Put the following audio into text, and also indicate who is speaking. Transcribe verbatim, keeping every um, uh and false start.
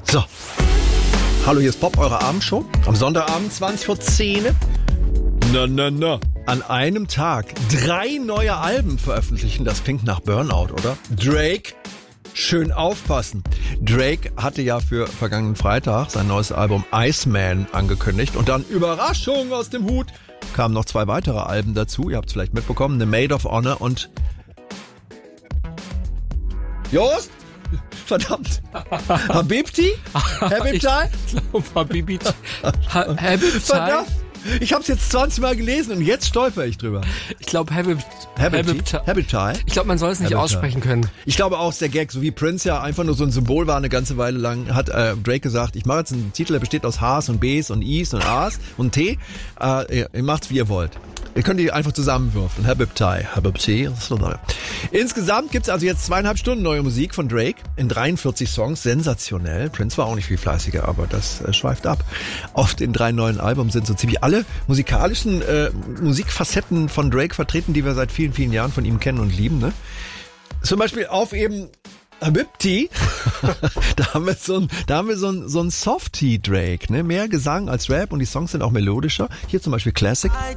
Speaker 1: So. Hallo, hier ist Pop, eure Abendshow. Am Sonntagabend zwanzig vor zehn. Na, na, na. An einem Tag drei neue Alben veröffentlichen. Das klingt nach Burnout, oder? Drake, schön aufpassen. Drake hatte ja für vergangenen Freitag sein neues Album Iceman angekündigt. Und dann Überraschung aus dem Hut. Kamen noch zwei weitere Alben dazu. Ihr habt es vielleicht mitbekommen. The Maid of Honor und... Jost? Verdammt. Habibti? Habibti?
Speaker 2: Ich glaube, Habibti. Habibti?
Speaker 1: Verdammt. Ich habe es jetzt zwanzig Mal gelesen und jetzt stolper ich drüber.
Speaker 2: Ich glaube, Habibti.
Speaker 1: Habibti? Habibti?
Speaker 2: Ich glaube, man soll es nicht Habibti aussprechen können.
Speaker 1: Ich glaube auch, ist der Gag, so wie Prince ja einfach nur so ein Symbol war eine ganze Weile lang, hat äh, Drake gesagt, ich mache jetzt einen Titel, der besteht aus H's und B's und I's und A's und T. Äh, ihr macht's, wie ihr wollt. Ihr könnt die einfach zusammenwürfeln. Habibti. Habibti. Insgesamt gibt's also jetzt zweieinhalb Stunden neue Musik von Drake in dreiundvierzig Songs. Sensationell. Prince war auch nicht viel fleißiger, aber das äh, schweift ab. Auf den drei neuen Alben sind so ziemlich alle musikalischen äh, Musikfacetten von Drake vertreten, die wir seit vielen, vielen Jahren von ihm kennen und lieben. Ne? Zum Beispiel auf eben Habibti, da haben wir so ein, da haben wir so ein, so ein Softie Drake, ne? Mehr Gesang als Rap und die Songs sind auch melodischer. Hier zum Beispiel Classic.
Speaker 3: I